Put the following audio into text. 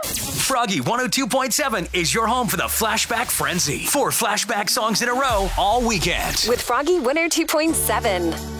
Froggy 102.7 is your home for the Flashback Frenzy. 4 flashback songs in a row all weekend. With Froggy 102.7.